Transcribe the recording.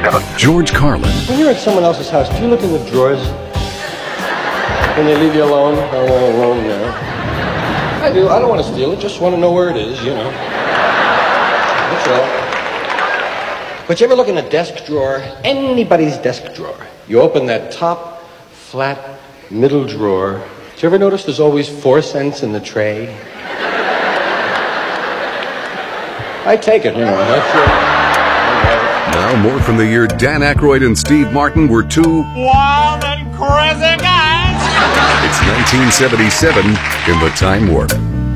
George Carlin. When you're at someone else's house, do you look in the drawers? When they leave you alone? Alone there. I do. I don't want to steal it. Just want to know where it is, you know. That's all. But you ever look in a desk drawer? Anybody's desk drawer. You open that top, flat, middle drawer. Did you ever notice there's always 4 cents in the tray? I take it, you know. That's it. Now more from the year Dan Aykroyd and Steve Martin were two wild and crazy guys. It's 1977 in the Time Warp.